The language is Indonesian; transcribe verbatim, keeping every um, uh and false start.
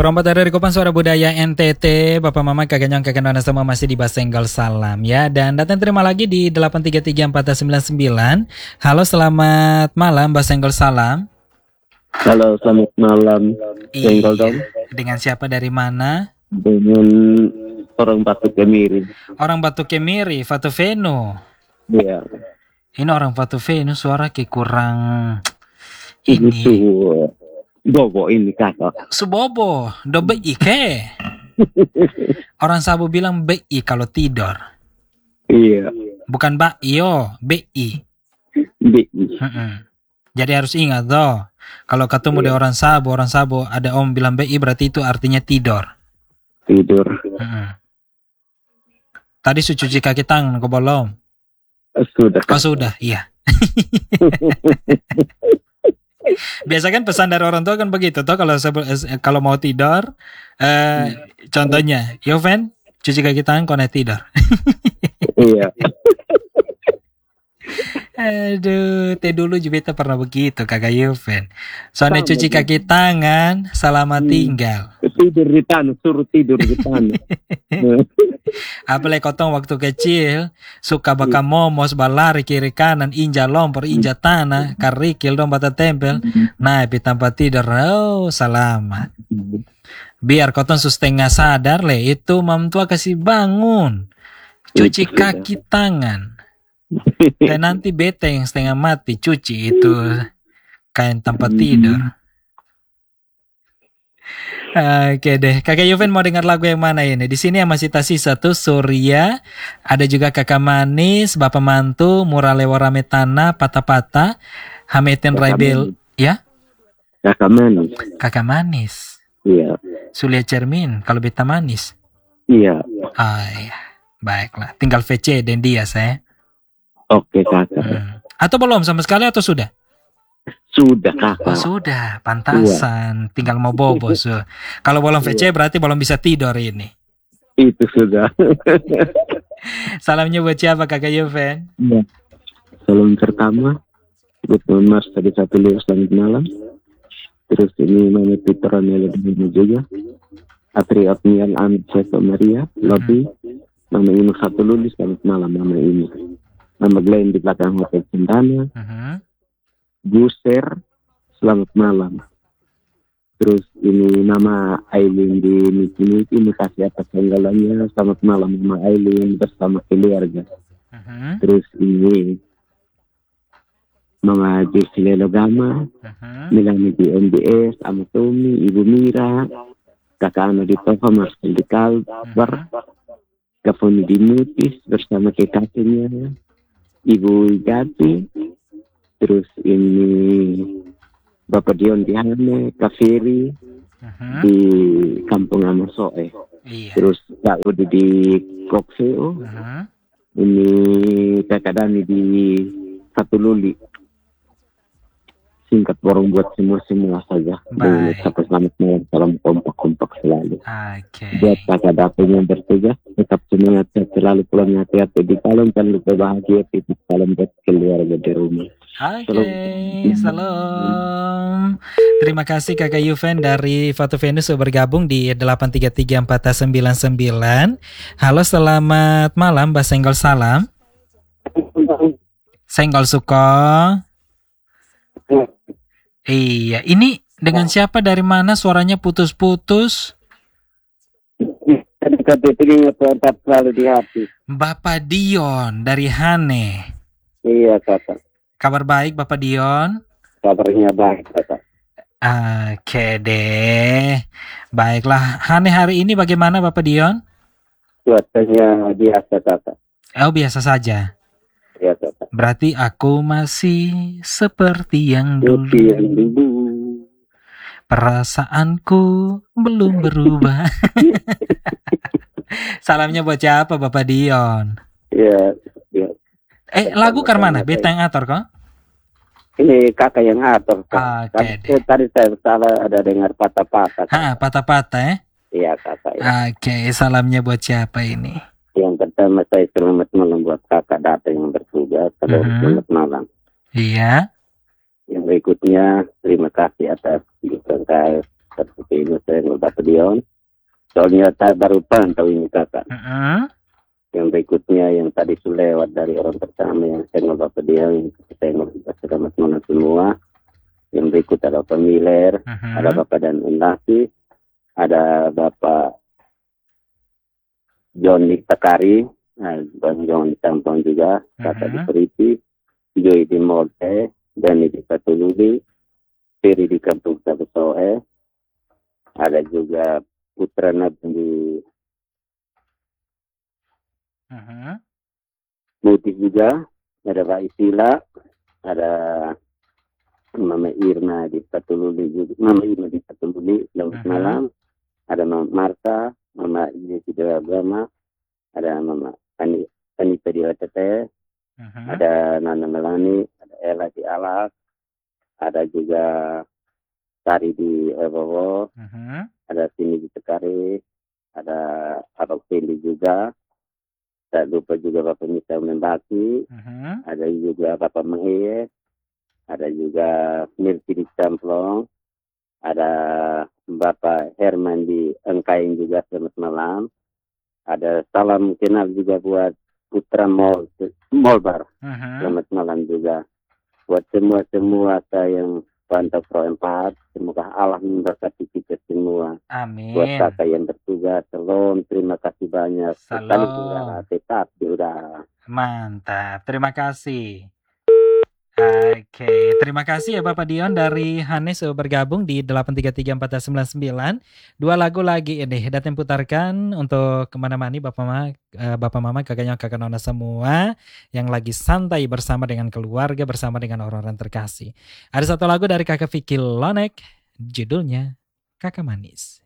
Perompat dari Kopan Suara Budaya N T T, Bapak Mama kakak nyong kakak nona semua masih di Basenggol Salam ya. Dan datang terima lagi di delapan tiga tiga empat sembilan sembilan. Halo, selamat malam Basenggol Salam. Halo, selamat malam. Iya. Dengan siapa dari mana? Dengan orang Batu Kemiri. Orang Batu Kemiri, Fatu Venu. Iya. Ini orang Fatu Venu suara kayak kurang ini. Itu bobo ini kakak. Subobo, do B I ke. Orang Sabu bilang B I kalau tidur. Iya. Bukan Ba Iyo, B I. B I. Mm-mm. Jadi harus ingat toh. Kalau ketemu Iya. di orang Sabu, orang Sabu ada om bilang B I berarti itu artinya tidur. Tidur. Mm-mm. Tadi su cuci kaki tangan kau belum? Sudah. Oh sudah, iya. Biasa kan pesan dari orang tua kan begitu toh kalau kalau mau tidur eh, hmm. Contohnya Yoven cuci kaki tangan kau naik tidur. Iya. Aduh, teh dulu juga kita pernah begitu kakak Yoven. Soalnya cuci kaki tangan selamat hmm. tinggal. Tidur di tanah, suruh tidur di tanah. Apalagi kotong waktu kecil suka bakal momos balari kiri kanan inja lompor inja tanah karikil dong bata tempel. Nah epi tanpa tidur, oh selamat. Biar kotong setengah sadar le itu mam tua kasih bangun cuci kaki tangan. Dan nanti bete yang setengah mati cuci itu kain tanpa tidur. Oke deh, kakak Yoven mau dengar lagu yang mana ini? Di sini yang masih tersisa tuh Surya, ada juga Kakak Manis, Bapak Mantu, Murale Warame Tanah, Pata-Pata, Hametin Raibel, ya? Kakak Manis. Kakak Manis. Iya. Sulia Cermin, kalau beta manis. Iya. Ah iya, baiklah. Tinggal V C dan dia saya. Oke kakak. Hmm. Atau belum sama sekali atau sudah? Sudah kakak. Oh sudah, pantasan. Iya. Tinggal mau bobo. So. Kalau belum V C iya. Berarti belum bisa tidur ini. Itu sudah. Salamnya buat siapa kakak Yoven? Ya. Salam pertama buat Mas tadi satu lihat selamat malam. Terus ini Mama Peter Amel juga. Atri Otnian Amit Seto Maria Lobby. Hmm. Mama ini satu lulis selamat malam Mama ini. Mama Glenn di belakang Hotel Cendana. Uh-huh. Buser, selamat malam. Terus ini nama Aileen di Niki-Niki, ini kasih atas tanggalannya. Selamat malam Mama Aileen bersama keluarga. Uh-huh. Terus ini Mama Jesse Lelogama, uh-huh. Milani di M D S, Ama Tommy, Ibu Mira, Kakak Ana di Tova, Marcel di Kalbar, uh-huh. Kafoni di Mutis bersama kekasihnya, Ibu Gati. Terus ini Bapak Dion di Hane, Kafiri uh-huh. di Kampung Amasoe. Iya. Terus Kak Udi di Kokseo. Uh-huh. Ini Kakak Dani di Satululi. Singkat borong buat semua-semua saja. Baik. Sampai selamat malam, salam kompak-kompak selalu. Okay. Buat kakak dapur yang bertugas, tetap semangat selalu pulang hati-hati di kalem, jangan lupa bahagia, titik salam buat keluarga di rumah. Oke, okay, salam. Terima kasih kakak Yoven dari Fatu Venus sudah bergabung di delapan tiga tiga empat sembilan sembilan. Halo, selamat malam, Mbak Senggol Salam. Senggol Suko. Iya, ini dengan siapa dari mana suaranya putus-putus? Bapak Dion dari Hane. Iya kakak. Kabar baik Bapak Dion? Kabarnya baik kakak. Oke deh. Baiklah, Hane hari ini bagaimana Bapak Dion? Cuacanya biasa kakak. Oh biasa saja. Ya, kakak. Berarti aku masih seperti yang dulu. Seperti yang dulu. Perasaanku belum berubah. Salamnya buat siapa Bapak Dion? Iya. Ya. Eh lagu ke mana? Beta yang atur kok? Ini kakak yang atur. Oke okay, deh. Tadi saya salah ada dengar patah-patah. Ah patah-patah eh? Iya kakak. Ya. Oke, okay, salamnya buat siapa ini? Yang pertama saya selamat malam buat kakak Data yang bertugas. Uh-huh. Selamat malam. Iya. Yang berikutnya terima kasih atas dukungan saya seperti ini saya membantu Bapak Dion. Soalnya saya baru pantau ini kakak. Mm-mm. Yang berikutnya yang tadi sudah lewat dari orang pertama yang saya Bapak Dion, saya ngobrol selamat malam semua. Yang berikut ada Bapak Miller, Mm-hmm. ada Bapak dan Undasi, ada Bapak John Takari, nah, Bang John Tampang juga, Kakak Mm-hmm. di Periti, Joy di Morte, Dani di Patululi, Peri di Kampung Sabusoe, ada juga Putra Nabi di Mm-hmm. Mutis juga, ada Pak Isila, ada Mama Irma di Patululi juga, Mama Irma di Patululi, selamat Mhm. malam. Ada Mama Marta, Mama Yesi Agama, ada Mama Ani Anita di O T T, Mhm. ada Nana Melani, ada Ella di Alak, ada juga Tari di Ewowo, Mhm. ada Sini di Tekari, ada Abang Fendi juga, tak lupa juga Bapak Misa Membaki, Mhm. ada juga Bapak Mengeye, ada juga Mirti di Camplong, ada Bapak Herman di Engkain juga, selamat malam. Ada salam kenal juga buat Putra Mol Molbar, Mhm. selamat malam juga. Buat semua-semua saya yang pantau Pro empat, semoga Allah memberkati kita semua. Buat Amin. kakak yang bertugas, salam, terima kasih banyak. Sekali di udara, Salam. tetap di udara. Mantap. Terima kasih. Oke, terima kasih ya Bapak Dion dari Hanes sudah bergabung di delapan tiga tiga empat sembilan sembilan. Dua lagu lagi ini datang putarkan untuk kemana-mana Bapak Mama, eh, Bapak Mama, kakaknya kakak Nona semua yang lagi santai bersama dengan keluarga, bersama dengan orang-orang terkasih. Ada satu lagu dari kakak Vicky Lonek, judulnya Kakak Manis.